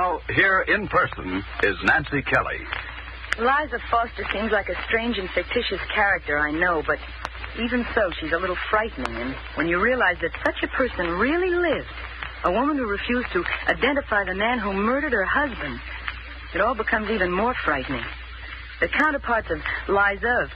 now, here in person is Nancy Kelly. Liza Foster seems like a strange and fictitious character, I know, but even so, she's a little frightening. And when you realize that such a person really lived, a woman who refused to identify the man who murdered her husband, it all becomes even more frightening. The counterparts of Liza, of